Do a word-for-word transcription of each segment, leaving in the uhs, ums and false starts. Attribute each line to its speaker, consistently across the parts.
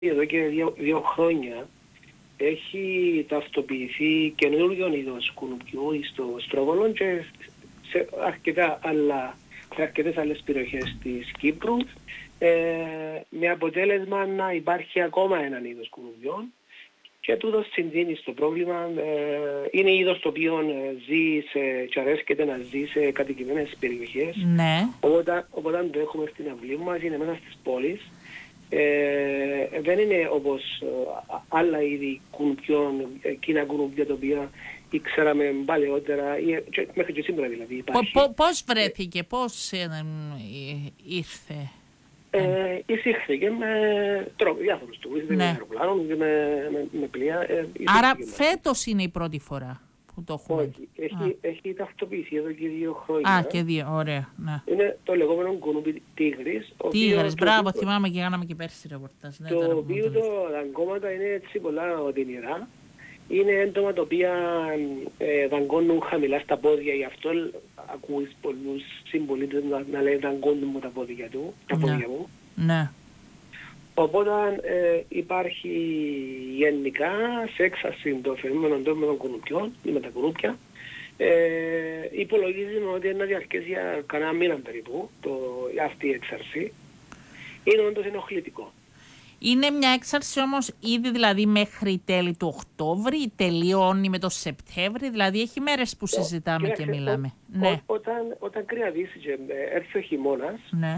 Speaker 1: εδώ και δύο, δύο χρόνια έχει ταυτοποιηθεί καινούργιο είδος κουνουπιού στο Στρόβολο και σε, αρκετά άλλα, σε αρκετές άλλες περιοχές της Κύπρου, ε, με αποτέλεσμα να υπάρχει ακόμα έναν είδος κουνουπιών και τούτο συνδύνει στο πρόβλημα. Ε, είναι είδος το οποίο ζει σε, και αρέσκεται να ζει σε κατοικημένες περιοχές.
Speaker 2: Ναι.
Speaker 1: Οπότε, οπότε το έχουμε στην αυλή μας, είναι μέσα στις πόλεις. Ε, δεν είναι όπως ε, άλλα είδη κουνουπιών, εκείνα κουνουπιά τα οποία ήξεραμε παλαιότερα, ή, και, μέχρι και σήμερα δηλαδή υπάρχει.
Speaker 2: Πώς βρέθηκε, πώς ε, ήρθε?
Speaker 1: Ε, εισήχθηκε με τρόπο, διάφορους τρόπους, ναι. Με αεροπλάνων και με, με, με πλοία. Ε,
Speaker 2: Άρα φέτος είναι η πρώτη φορά που το έχουμε?
Speaker 1: Όχι, έχει, έχει ταυτοποιηθεί εδώ και δύο χρόνια.
Speaker 2: Α, και δύο, ωραία. Ναι.
Speaker 1: Είναι το λεγόμενο κουνούπι τίγρης.
Speaker 2: Τίγρης, μπράβο, το, θυμάμαι και κάναμε και πέρσι ρεπορτάζ.
Speaker 1: Ναι, το οποίο το δαγκώματα είναι έτσι πολλά οδυνηρά. Είναι έντομα τα οποία ε, δαγκώνουν χαμηλά στα πόδια, γι' αυτό ακούεις πολλούς συμπολίτες να, να λέει δαγκώνουν μου τα πόδια του, τα
Speaker 2: ναι.
Speaker 1: πόδια μου.
Speaker 2: Ναι.
Speaker 1: Οπότε ε, υπάρχει γενικά σε έξαρση το φαινόμενο των με των κουνουπιών ή με τα κουνούπια. Ε, υπολογίζουμε ότι είναι να διαρκέσει για κανένα μήνα περίπου το, αυτή η έξαρση. Είναι όντως ενοχλητικό.
Speaker 2: Είναι μια έξαρση όμως ήδη δηλαδή μέχρι τέλη του Οκτώβρη, τελειώνει με το Σεπτέμβρη, δηλαδή έχει μέρες που συζητάμε και, και μιλάμε. Ό,
Speaker 1: ναι. Ό, όταν, όταν κρυαδίσει και έρθει ο χειμώνας,
Speaker 2: ναι.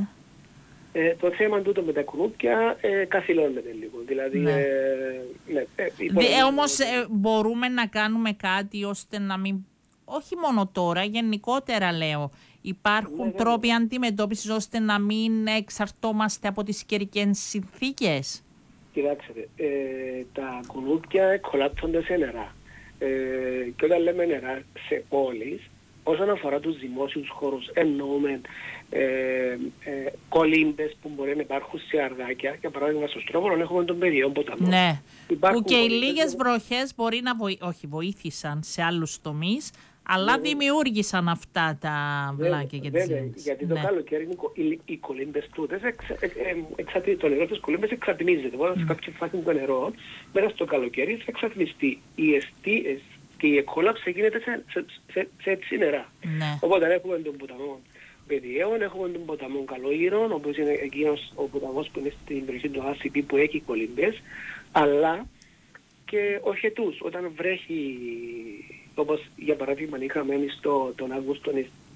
Speaker 1: ε, το θέμα τούτο με τα κουνούπια ε, καθυλώνεται λίγο. Δηλαδή,
Speaker 2: ναι.
Speaker 1: Ε, ναι, ε,
Speaker 2: ε, όμως ε, μπορούμε να κάνουμε κάτι ώστε να μην, όχι μόνο τώρα, γενικότερα λέω, υπάρχουν ναι, τρόποι ναι. αντιμετώπισης ώστε να μην εξαρτώμαστε από τις καιρικές συνθήκες?
Speaker 1: Κοιτάξτε, ε, τα κουνούπια κολλάπτονται σε νερά. Ε, και όταν λέμε νερά σε πόλεις, όσον αφορά τους δημόσιους χώρους, εννοούμε ε, ε, κολύμπες που μπορεί να υπάρχουν σε αργάκια. Για παράδειγμα, στο Στρόβολο έχουμε τον Παιδιών ποταμό.
Speaker 2: Ναι, υπάρχουν που και οι λίγες βροχές μπορεί να βοη... όχι, βοήθησαν σε άλλους τομείς, αλλά ναι, δημιούργησαν αυτά τα βλάκια και τις λίμνες.
Speaker 1: Γιατί
Speaker 2: ναι.
Speaker 1: το καλοκαίρι οι, οι κολύμπες τούτες, εξ, ε, ε, το νερό της κολύμπες εξατμίζεται. Οπότε mm. σε κάποια φάση το νερό, μέσα στο καλοκαίρι θα εξατμιστεί. Οι αιστείες και η εκκόλαψη γίνεται σε, σε, σε, σε έτσι νερά.
Speaker 2: Ναι.
Speaker 1: Οπότε έχουμε τον ποταμό Παιδιαίων, έχουμε τον ποταμό Καλόγυρων, όπως είναι εκείνος ο ποταμός που είναι στην περιοχή του Ά Σι Πι που έχει κολύμπες, αλλά και οχετούς. Όταν βρέχει, όπως για παράδειγμα είχαμε εμείς το, τον Αύγουστο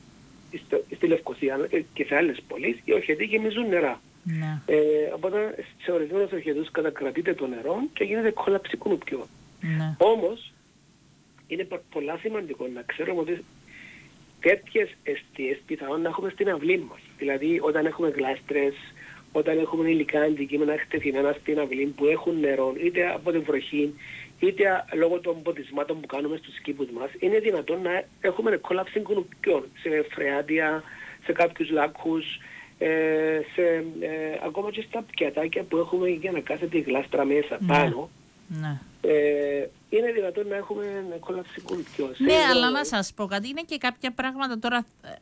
Speaker 1: στη Λευκοσία και σε άλλες πόλεις, οι οχετοί γεμίζουν νερά.
Speaker 2: Ναι.
Speaker 1: Ε, οπότε σε ορισμένους οχετούς κατακρατείται το νερό και γίνεται κόλαψη κουνουπιών.
Speaker 2: Ναι.
Speaker 1: Όμως είναι πολλά σημαντικό να ξέρουμε ότι τέτοιες αιστείες πιθανόν να έχουμε στην αυλή μας. Δηλαδή όταν έχουμε γλάστρες, όταν έχουμε υλικά αντικείμενα εκτεθειμένα στην αυλή που έχουν νερό, είτε από την βροχή, είτε λόγω των ποτισμάτων που κάνουμε στους κήπους μας, είναι δυνατόν να έχουμε κόλαψη κουνουπιών σε φρεάτια, σε κάποιους λάκκους, ε, σε, ε, ακόμα και στα πιατάκια που έχουμε για να κάθεται η γλάστρα μέσα ναι. πάνω.
Speaker 2: Ναι.
Speaker 1: Ε, είναι δυνατόν να έχουμε κόλαψη κουνουπιών.
Speaker 2: Ναι, σε αλλά να σας πω κάτι, είναι και κάποια πράγματα τώρα...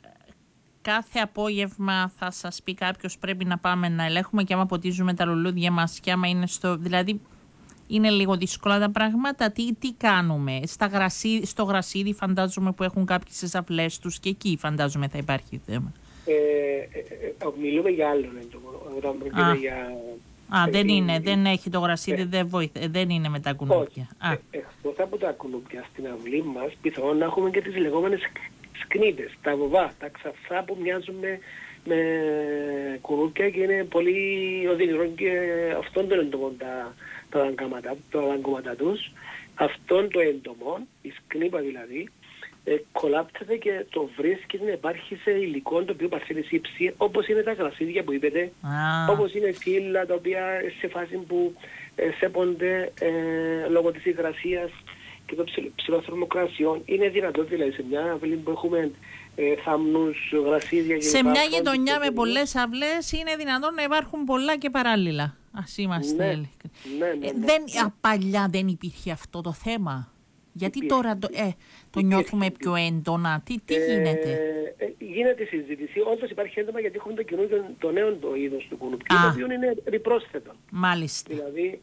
Speaker 2: Κάθε απόγευμα θα σας πει κάποιος πρέπει να πάμε να ελέγχουμε και άμα ποτίζουμε τα λουλούδια μας και άμα είναι στο... Δηλαδή είναι λίγο δύσκολα τα πράγματα. Τι, τι κάνουμε? Στα γρασίδι, στο γρασίδι φαντάζομαι που έχουν κάποιες αυλές τους και εκεί φαντάζομαι θα υπάρχει θέμα.
Speaker 1: Ε, ε, ε, μιλούμε για άλλον έντομο. Όταν πρόκειται για...
Speaker 2: Α, ε, δεν είναι, ε, δεν έχει το γρασίδι, ε, δεν, βοηθ, δεν είναι με τα κουνούπια.
Speaker 1: Ε, Εκτός από τα κουνούπια στην αυλή μας, πιθανόν να έχουμε και τις λεγόμενες σκνίδες, τα βοβά, τα ξαφρά που μοιάζουν με, με κουνούπια και είναι πολύ οδυνηρό και αυτόν τον έντομο τα, τα δαγκώματα τους. Αυτόν το έντομο, η σκνήπα δηλαδή, ε, κολλάπτεται και το βρίσκει να υπάρχει σε υλικό το οποίο παθαίνει σύψη, όπως είναι τα γρασίδια που είπετε, ah. όπως είναι φύλλα τα οποία σε φάση που ε, σέπονται ε, λόγω της υγρασίας και των ψηλοθερμοκρασιών. Είναι δυνατόν δηλαδή σε μια αυλή που έχουμε ε, θάμνους, γρασίδια και
Speaker 2: σε μια γειτονιά με πολλές αυλές είναι δυνατόν να υπάρχουν πολλά και παράλληλα. Ας είμαστε
Speaker 1: ναι,
Speaker 2: ναι,
Speaker 1: ναι, ναι,
Speaker 2: ε,
Speaker 1: ναι.
Speaker 2: δεν, α, παλιά δεν υπήρχε αυτό το θέμα. Γιατί υπήρχε, τώρα το, ε, το νιώθουμε πιο έντονα, τι, τι
Speaker 1: ε,
Speaker 2: γίνεται?
Speaker 1: Ε, γίνεται συζήτηση, όντως υπάρχει έντομα γιατί έχουμε το καινούργιο, το νέο το είδος του κουνουπιού, το οποίο είναι επιπρόσθετο.
Speaker 2: Μάλιστα.
Speaker 1: Δηλαδή